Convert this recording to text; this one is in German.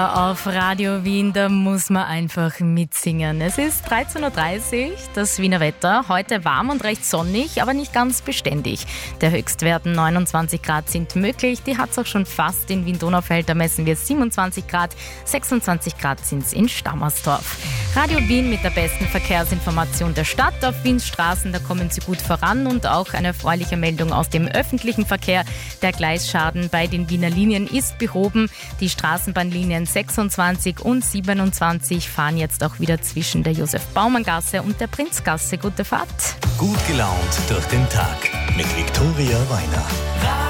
Auf Radio Wien, da muss man einfach mitsingen. Es ist 13.30 Uhr, das Wiener Wetter. Heute warm und recht sonnig, aber nicht ganz beständig. Der Höchstwerten 29 Grad sind möglich. Die hat es auch schon fast in Wien-Donaufeld. Da messen wir 27 Grad. 26 Grad sind es in Stammersdorf. Radio Wien mit der besten Verkehrsinformation der Stadt. Auf Wiens Straßen, da kommen sie gut voran. Und auch eine erfreuliche Meldung aus dem öffentlichen Verkehr. Der Gleisschaden bei den Wiener Linien ist behoben. Die Straßenbahnlinien 26 und 27 fahren jetzt auch wieder zwischen der Josef-Baumann-Gasse und der Prinzgasse. Gute Fahrt. Gut gelaunt durch den Tag mit Viktoria Weiner.